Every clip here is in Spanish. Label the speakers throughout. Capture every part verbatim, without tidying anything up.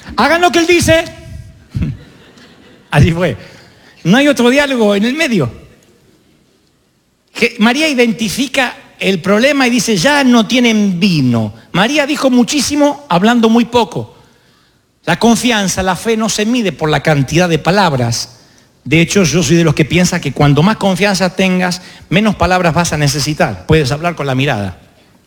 Speaker 1: Hagan lo que Él dice. Así fue. No hay otro diálogo en el medio. Que María identifica el problema y dice, ya no tienen vino. María dijo muchísimo hablando muy poco. La confianza, la fe no se mide por la cantidad de palabras. De hecho, yo soy de los que piensa que cuando más confianza tengas, menos palabras vas a necesitar. Puedes hablar con la mirada.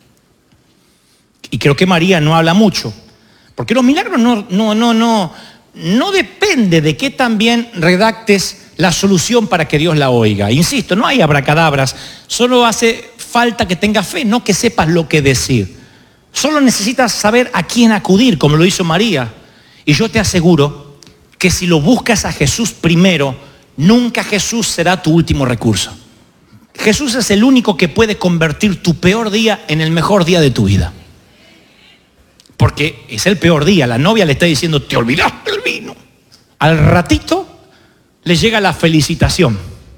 Speaker 1: Y creo que María no habla mucho. Porque los milagros no, no, no, no, no depende de qué tan bien redactes la solución para que Dios la oiga. Insisto, no hay abracadabras. Solo hace falta que tengas fe, no que sepas lo que decir. Solo necesitas saber a quién acudir, como lo hizo María. Y yo te aseguro que si lo buscas a Jesús primero, nunca Jesús será tu último recurso. Jesús es el único que puede convertir tu peor día en el mejor día de tu vida. Porque es el peor día. La novia le está diciendo, te olvidaste el vino. Al ratito le llega la felicitación.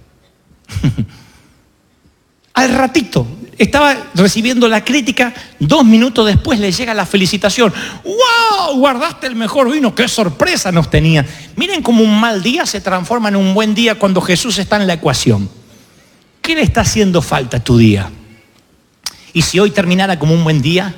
Speaker 1: Al ratito. Estaba recibiendo la crítica, dos minutos después le llega la felicitación. ¡Wow! Guardaste el mejor vino, qué sorpresa nos tenía. Miren cómo un mal día se transforma en un buen día cuando Jesús está en la ecuación. ¿Qué le está haciendo falta a tu día? ¿Y si hoy terminara como un buen día?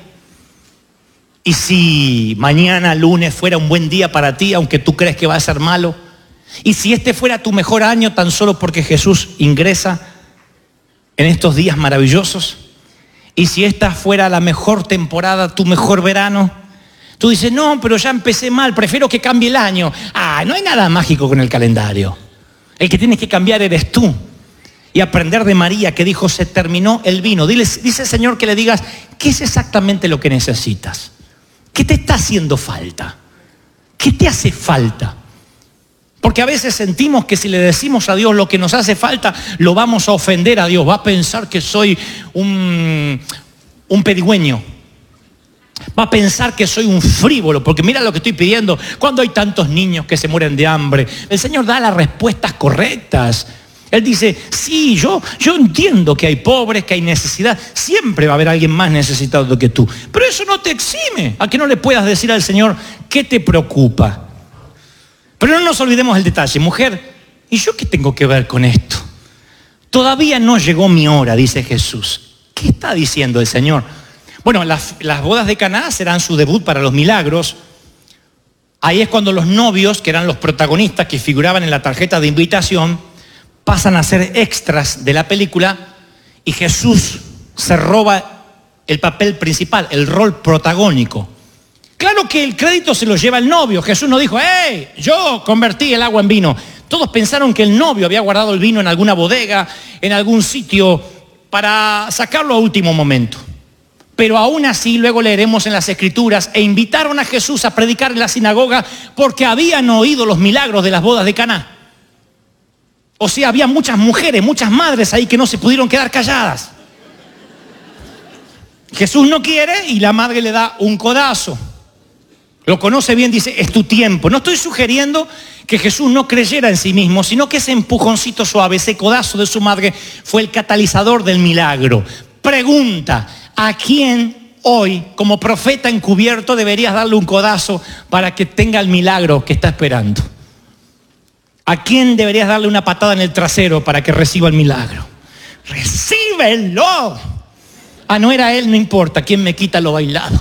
Speaker 1: ¿Y si mañana, lunes, fuera un buen día para ti, aunque tú crees que va a ser malo? ¿Y si este fuera tu mejor año tan solo porque Jesús ingresa en estos días maravillosos? ¿Y si esta fuera la mejor temporada, tu mejor verano? Tú dices, no, pero ya empecé mal, prefiero que cambie el año. Ah, no hay nada mágico con el calendario. El que tienes que cambiar eres tú. Y aprender de María, que dijo, se terminó el vino. Dile, dice el Señor que le digas, ¿qué es exactamente lo que necesitas? ¿Qué te está haciendo falta? ¿Qué te hace falta? Porque a veces sentimos que si le decimos a Dios lo que nos hace falta, lo vamos a ofender a Dios. Va a pensar que soy un, un pedigüeño. Va a pensar que soy un frívolo, porque mira lo que estoy pidiendo. Cuando hay tantos niños que se mueren de hambre, el Señor da las respuestas correctas. Él dice, sí, yo, yo entiendo que hay pobres, que hay necesidad. Siempre va a haber alguien más necesitado que tú. Pero eso no te exime a que no le puedas decir al Señor, ¿qué te preocupa? Pero no nos olvidemos el detalle. Mujer, ¿y yo qué tengo que ver con esto? Todavía no llegó mi hora, dice Jesús. ¿Qué está diciendo el Señor? Bueno, las, las bodas de Caná serán su debut para los milagros. Ahí es cuando los novios, que eran los protagonistas que figuraban en la tarjeta de invitación, pasan a ser extras de la película y Jesús se roba el papel principal, el rol protagónico. Claro que el crédito se lo lleva el novio. Jesús no dijo, ¡hey! Yo convertí el agua en vino. Todos pensaron que el novio había guardado el vino en alguna bodega, en algún sitio, para sacarlo a último momento. Pero aún así, luego leeremos en las Escrituras, e invitaron a Jesús a predicar en la sinagoga porque habían oído los milagros de las bodas de Caná. O sea, había muchas mujeres, muchas madres ahí que no se pudieron quedar calladas. Jesús no quiere y la madre le da un codazo. Lo conoce bien, dice, es tu tiempo. No estoy sugiriendo que Jesús no creyera en sí mismo, sino que ese empujoncito suave, ese codazo de su madre, fue el catalizador del milagro. Pregunta, ¿a quién hoy, como profeta encubierto, deberías darle un codazo para que tenga el milagro que está esperando? ¿A quién deberías darle una patada en el trasero para que reciba el milagro? ¡Recíbelo! Ah, no era él, no importa. ¿Quién me quita lo bailado?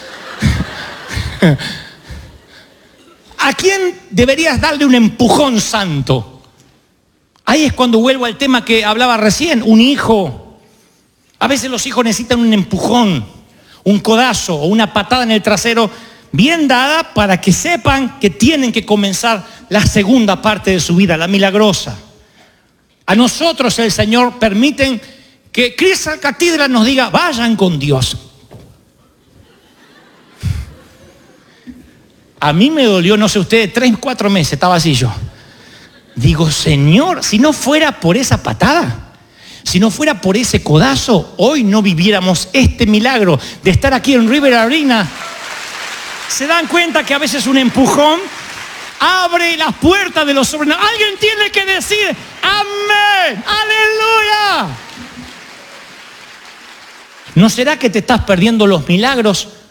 Speaker 1: ¿A quién deberías darle un empujón santo? Ahí es cuando vuelvo al tema que hablaba recién. Un hijo. A veces los hijos necesitan un empujón, un codazo o una patada en el trasero bien dada para que sepan que tienen que comenzar la segunda parte de su vida, la milagrosa. A nosotros el Señor permite que Cristo Catedral nos diga, vayan con Dios. A mí me dolió, no sé ustedes, tres, cuatro meses, estaba así yo. Digo, Señor, si no fuera por esa patada, si no fuera por ese codazo, hoy no viviéramos este milagro de estar aquí en River Arena. ¿Se dan cuenta que a veces un empujón abre las puertas de los sobrenaturales? Alguien tiene que decir, amén, aleluya. ¿No será que te estás perdiendo los milagros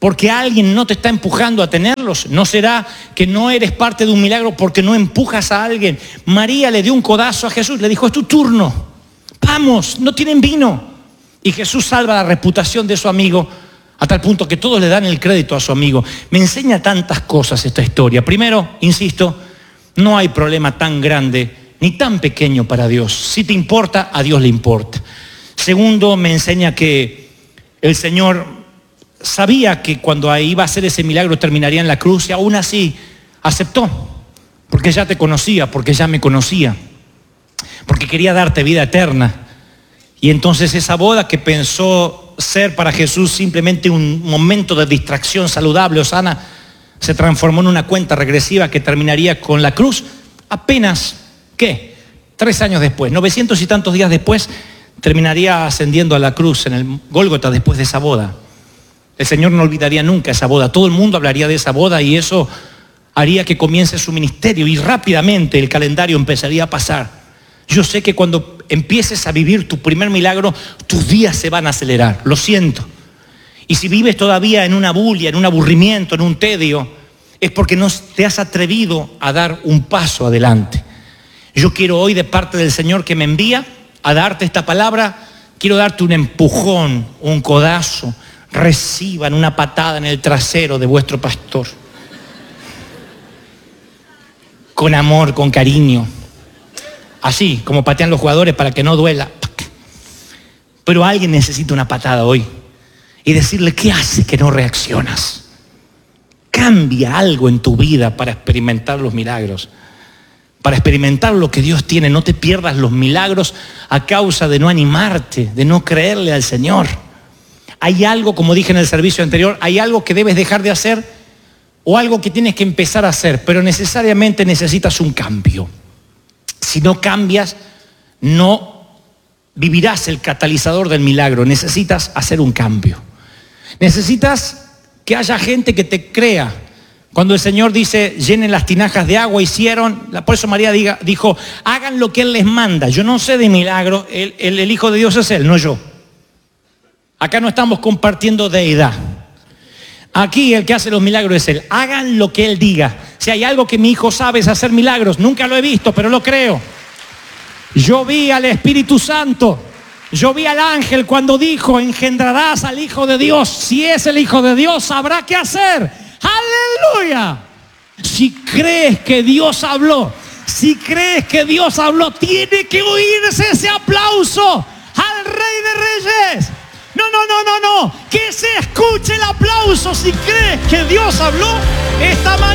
Speaker 1: porque alguien no te está empujando a tenerlos? ¿No será que no eres parte de un milagro porque no empujas a alguien? María le dio un codazo a Jesús, le dijo, es tu turno, vamos, no tienen vino. Y Jesús salva la reputación de su amigo a tal punto que todos le dan el crédito a su amigo. Me enseña tantas cosas esta historia. Primero, insisto, no hay problema tan grande ni tan pequeño para Dios. Si te importa, a Dios le importa. Segundo, me enseña que el Señor sabía que cuando iba a hacer ese milagro terminaría en la cruz y aún así aceptó, porque ya te conocía, porque ya me conocía, porque quería darte vida eterna. Y entonces esa boda que pensó ser para Jesús simplemente un momento de distracción saludable o sana, se transformó en una cuenta regresiva que terminaría con la cruz apenas, ¿qué? Tres años después, novecientos y tantos días después, terminaría ascendiendo a la cruz en el Gólgota después de esa boda. El Señor no olvidaría nunca esa boda. Todo el mundo hablaría de esa boda y eso haría que comience su ministerio y rápidamente el calendario empezaría a pasar. Yo sé que cuando empieces a vivir tu primer milagro, tus días se van a acelerar, lo siento. Y si vives todavía en una bulia, en un aburrimiento, en un tedio, es porque no te has atrevido a dar un paso adelante. Yo quiero hoy, de parte del Señor que me envía a darte esta palabra, quiero darte un empujón, un codazo. Reciban una patada en el trasero de vuestro pastor. Con amor, con cariño. Así, como patean los jugadores para que no duela. Pero alguien necesita una patada hoy. Y decirle, ¿qué hace que no reaccionas? Cambia algo en tu vida para experimentar los milagros. Para experimentar lo que Dios tiene. No te pierdas los milagros a causa de no animarte, de no creerle al Señor. Hay algo, como dije en el servicio anterior, hay algo que debes dejar de hacer o algo que tienes que empezar a hacer, pero necesariamente necesitas un cambio. Si no cambias, no vivirás el catalizador del milagro. Necesitas hacer un cambio. Necesitas que haya gente que te crea. Cuando el Señor dice, llenen las tinajas de agua, hicieron, por eso María diga, dijo, hagan lo que Él les manda. Yo no sé de milagro, el, el, el Hijo de Dios es Él, no yo. Acá no estamos compartiendo deidad. Aquí el que hace los milagros es Él. Hagan lo que Él diga. Si hay algo que mi hijo sabe es hacer milagros. Nunca lo he visto, pero lo creo. Yo vi al Espíritu Santo. Yo vi al ángel cuando dijo, engendrarás al Hijo de Dios. Si es el Hijo de Dios, sabrá qué hacer. ¡Aleluya! Si crees que Dios habló, si crees que Dios habló, tiene que oírse ese aplauso al Rey de Reyes. No, no, no, no, no. Que se escuche el aplauso si crees que Dios habló esta mañana.